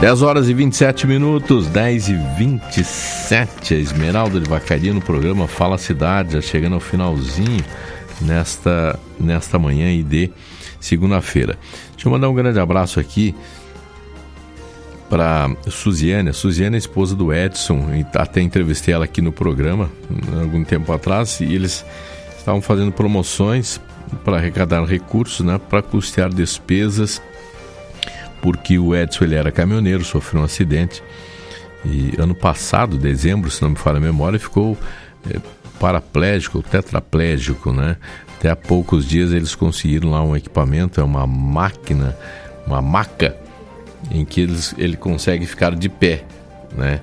10 horas e 27 minutos, 10 e 27, a Esmeralda de Vacaria no programa Fala Cidade, já chegando ao finalzinho nesta manhã e de segunda-feira. Deixa eu mandar um grande abraço aqui para Suziane. A Suziane é esposa do Edson, e até entrevistei ela aqui no programa algum tempo atrás, e eles estavam fazendo promoções para arrecadar recursos, né, para custear despesas, porque o Edson, ele era caminhoneiro, sofreu um acidente e ano passado, dezembro, se não me falha a memória, ficou paraplégico, tetraplégico, né? Até há poucos dias eles conseguiram lá um equipamento, é uma máquina, uma maca, em que ele consegue ficar de pé, né?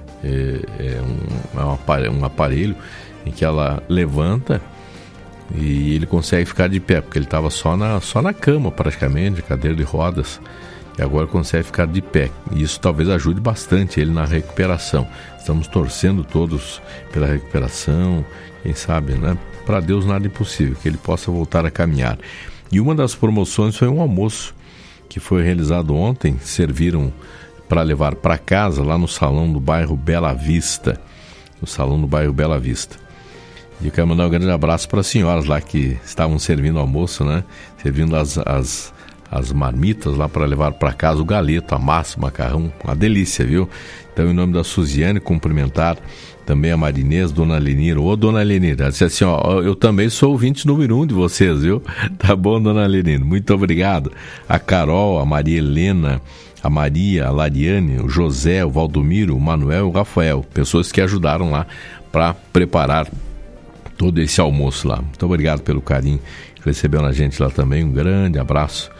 Um aparelho em que ela levanta e ele consegue ficar de pé, porque ele estava só na cama praticamente, cadeira de rodas, e agora consegue ficar de pé. E isso talvez ajude bastante ele na recuperação. Estamos torcendo todos pela recuperação, quem sabe, né? Para Deus nada é impossível, que ele possa voltar a caminhar. E uma das promoções foi um almoço que foi realizado ontem, serviram para levar para casa lá no salão do bairro Bela Vista. No salão do bairro Bela Vista. E eu quero mandar um grande abraço para as senhoras lá que estavam servindo o almoço, né? Servindo as marmitas lá para levar para casa, o galeto, a massa, o macarrão, uma delícia, viu? Então, em nome da Suziane, cumprimentar também a Marinês, Dona Lenira. Ô, Dona Lenira, ela disse assim, ó, eu também sou ouvinte número 1 de vocês, viu? Tá bom, Dona Lenira? Muito obrigado. A Carol, a Maria Helena, a Maria, a Lariane, o José, o Valdomiro, o Manuel e o Rafael, pessoas que ajudaram lá para preparar todo esse almoço lá. Muito obrigado pelo carinho que recebeu na gente lá também, um grande abraço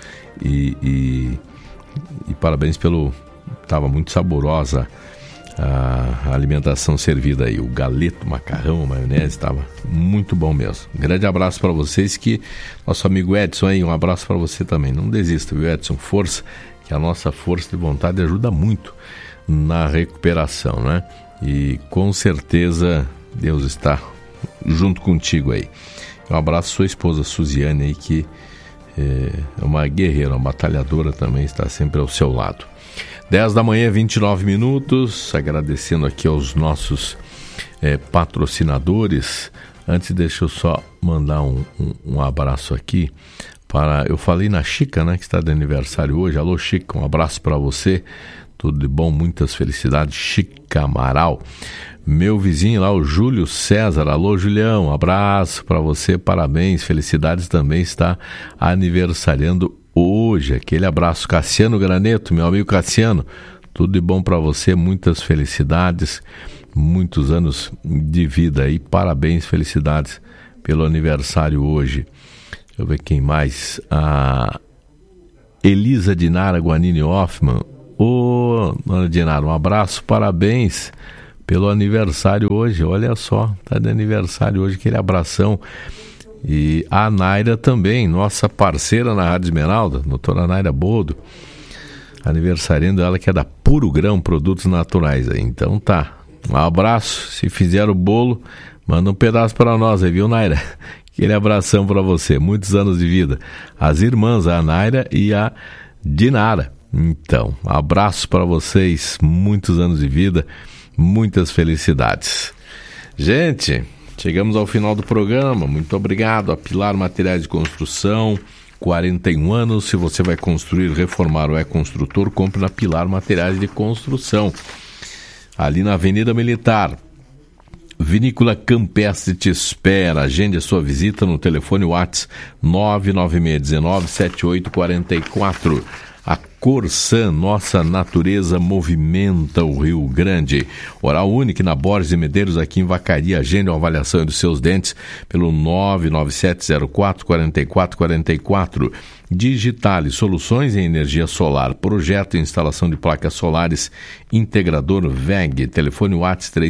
e parabéns pelo... Estava muito saborosa a alimentação servida aí, o galeto, o macarrão, a maionese, estava muito bom mesmo. Um grande abraço para vocês, que nosso amigo Edson aí, um abraço para você também. Não desista, viu, Edson? Força, que a nossa força de vontade ajuda muito na recuperação, né? E com certeza Deus está junto contigo aí. Um abraço à sua esposa Suziane aí, que é uma guerreira, uma batalhadora também, está sempre ao seu lado. 10 da manhã, 29 minutos, agradecendo aqui aos nossos patrocinadores. Antes, deixa eu só mandar um abraço aqui para... Eu falei na Chica, né, que está de aniversário hoje. Alô, Chica, um abraço para você. Tudo de bom, muitas felicidades. Chica Amaral. Meu vizinho lá, o Júlio César. Alô, Julião, um abraço para você, parabéns, felicidades, também está aniversariando hoje. Aquele abraço. Cassiano Graneto, meu amigo Cassiano, tudo de bom para você, muitas felicidades, muitos anos de vida aí, parabéns, felicidades pelo aniversário hoje. Deixa eu ver quem mais. A Elisa Dinara Guanini Hoffman. Ô, dona Dinara, um abraço, parabéns pelo aniversário hoje, olha só, tá de aniversário hoje, aquele abração. E a Naira também, nossa parceira na Rádio Esmeralda, doutora Naira Bodo, aniversariando, ela que é da Puro Grão, produtos naturais aí. Então tá, um abraço, se fizer o bolo, manda um pedaço para nós aí, viu, Naira? Aquele abração para você, muitos anos de vida. As irmãs, a Naira e a Dinara. Então, abraço para vocês, muitos anos de vida, muitas felicidades. Gente, chegamos ao final do programa. Muito obrigado a Pilar Materiais de Construção, 41 anos. Se você vai construir, reformar ou é construtor, compre na Pilar Materiais de Construção, ali na Avenida Militar. Vinícola Campestre te espera. Agende a sua visita no telefone WhatsApp 996197844. A Corsan, nossa natureza movimenta o Rio Grande. Oral Único na Borges de Medeiros, aqui em Vacaria. Agende uma avaliação dos seus dentes pelo 99704-4444. Digitale, soluções em energia solar. Projeto e instalação de placas solares. Integrador VEG. Telefone WhatsApp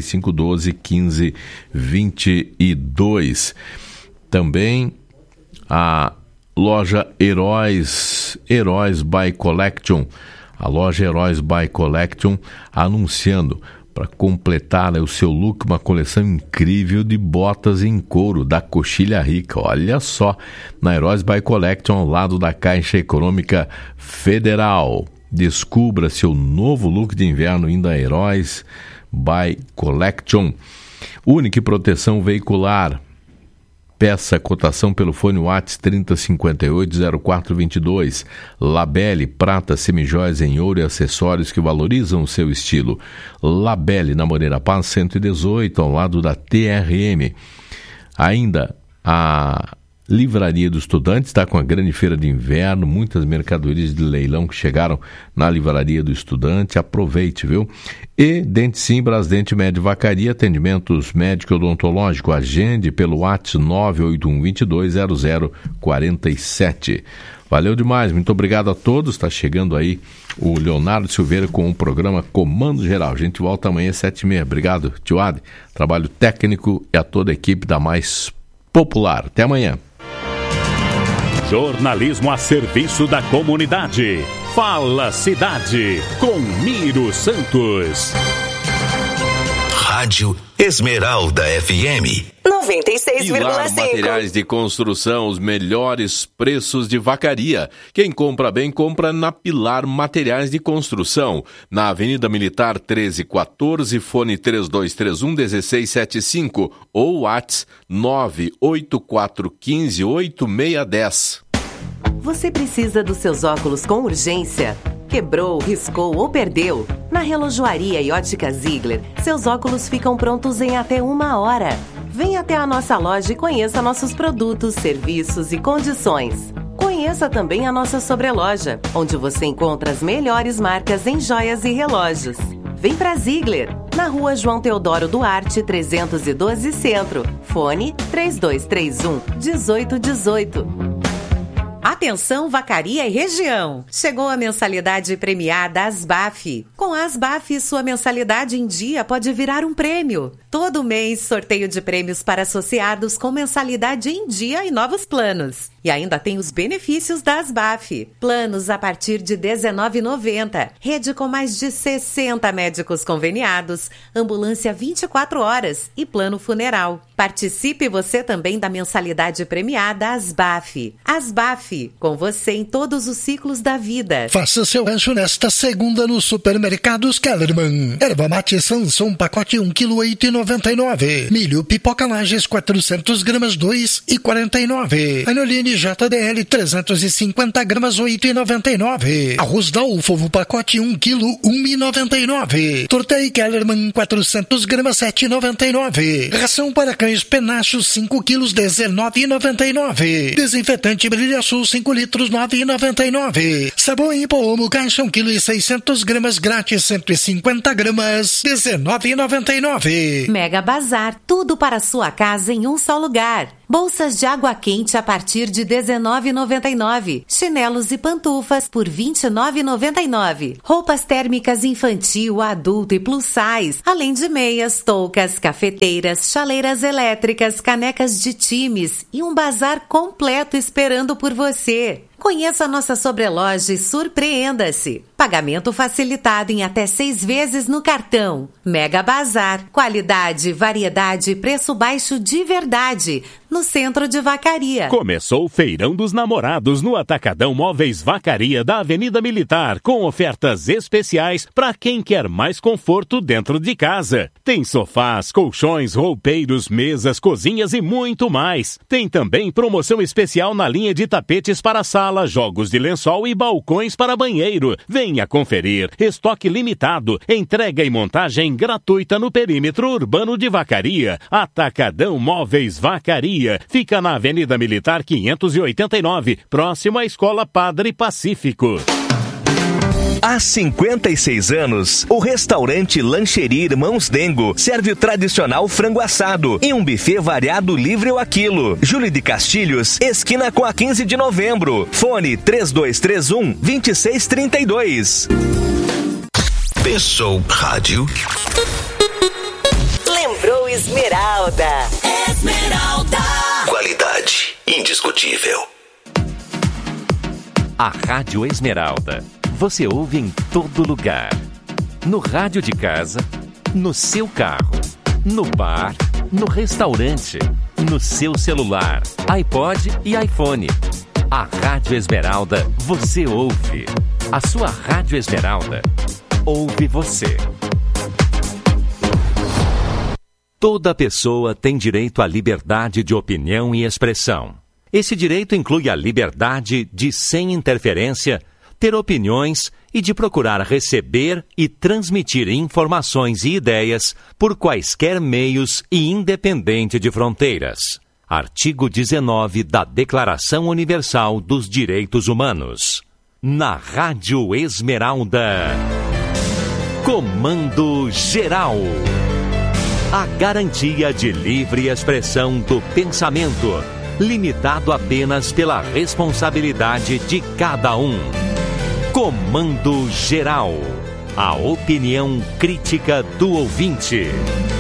3512-1522. Também a loja Heróis by Collection, a loja Heróis by Collection anunciando para completar o seu look uma coleção incrível de botas em couro da Coxilha Rica. Olha só, na Heróis by Collection, ao lado da Caixa Econômica Federal. Descubra seu novo look de inverno indo a Heróis by Collection. Única proteção veicular. Peça cotação pelo fone WhatsApp 3058-0422. Labelle, prata, semijóias em ouro e acessórios que valorizam o seu estilo. Labelle, na Moreira Paz 118, ao lado da TRM. Ainda a Livraria do Estudante está com a grande feira de inverno, muitas mercadorias de leilão que chegaram na Livraria do Estudante, aproveite, viu? E Dente Sim, Brasdente Médio Vacaria, atendimentos médico odontológico, agende pelo WhatsApp 981-220047. Valeu demais, muito obrigado a todos, está chegando aí o Leonardo Silveira com o programa Comando Geral. A gente volta amanhã às 7h30. Obrigado, tio Adi, trabalho técnico e a toda a equipe da Mais Popular. Até amanhã. Jornalismo a serviço da comunidade. Fala Cidade, com Miro Santos. Rádio Esmeralda FM 96,5. Pilar Materiais de Construção, os melhores preços de Vacaria. Quem compra bem, compra na Pilar Materiais de Construção. Na Avenida Militar 1314, fone 3231-1675 ou WhatsApp 98415-8610. Você precisa dos seus óculos com urgência? Quebrou, riscou ou perdeu? Na Relojoaria e Ótica Ziegler, seus óculos ficam prontos em até 1 hora. Venha até a nossa loja e conheça nossos produtos, serviços e condições. Conheça também a nossa sobreloja, onde você encontra as melhores marcas em joias e relógios. Vem pra Ziegler, na Rua João Teodoro Duarte, 312 Centro. Fone 3231-1818. Atenção Vacaria e região! Chegou a mensalidade premiada Asbaf. Com a Asbaf, sua mensalidade em dia pode virar um prêmio. Todo mês, sorteio de prêmios para associados com mensalidade em dia e novos planos. E ainda tem os benefícios da Asbaf. Planos a partir de R$19,90. Rede com mais de 60 médicos conveniados. Ambulância 24 horas e plano funeral. Participe você também da mensalidade premiada Asbaf. Asbaf, com você em todos os ciclos da vida. Faça seu rancho nesta segunda nos supermercados Kellerman. Erva mate Sansão, pacote 1 kg, R$8,99. Milho pipoca Lages, 400 gramas, R$2,49. Anoline JDL, 350 gramas, R$8,99. Arroz Dalfo, pacote 1 kg, R$1,99. Tortei Kellerman, 400 gramas, R$7,99. Ração para cães Penacho, 5 quilos, R$19,99. Desinfetante Brilha Sul, 5 litros, R$9,99. Sabão em pó Omo, caixa 1 kg e 600 gramas, grátis, 150 gramas, R$19,99. Mega Bazar, tudo para a sua casa em um só lugar. Bolsas de água quente a partir de R$19,99. Chinelos e pantufas por R$29,99. Roupas térmicas infantil, adulto e plus size. Além de meias, toucas, cafeteiras, chaleiras elétricas, canecas de times e um bazar completo esperando por você. Conheça a nossa sobreloja e surpreenda-se. Pagamento facilitado em até 6 vezes no cartão. Mega Bazar. Qualidade, variedade e preço baixo de verdade. No centro de Vacaria. Começou o Feirão dos Namorados no Atacadão Móveis Vacaria da Avenida Militar, com ofertas especiais para quem quer mais conforto dentro de casa. Tem sofás, colchões, roupeiros, mesas, cozinhas e muito mais. Tem também promoção especial na linha de tapetes para sala, jogos de lençol e balcões para banheiro. Venha conferir. Estoque limitado. Entrega e montagem gratuita no perímetro urbano de Vacaria. Atacadão Móveis Vacaria. Fica na Avenida Militar 589, próximo à Escola Padre Pacífico. Há 56 anos, o restaurante Lancheria Irmãos Dengo serve o tradicional frango assado e um buffet variado livre ao quilo. Júlio de Castilhos, esquina com a 15 de novembro. Fone 3231-2632. Pensou rádio? Lembrou Esmeralda. Esmeralda. Qualidade indiscutível. A Rádio Esmeralda. Você ouve em todo lugar. No rádio de casa, no seu carro, no bar, no restaurante, no seu celular, iPod e iPhone. A Rádio Esmeralda você ouve. A sua Rádio Esmeralda ouve você. Toda pessoa tem direito à liberdade de opinião e expressão. Esse direito inclui a liberdade de, sem interferência, ter opiniões e de procurar receber e transmitir informações e ideias por quaisquer meios e independente de fronteiras. Artigo 19 da Declaração Universal dos Direitos Humanos. Na Rádio Esmeralda. Comando Geral. A garantia de livre expressão do pensamento, limitado apenas pela responsabilidade de cada um. Comando Geral. A opinião crítica do ouvinte.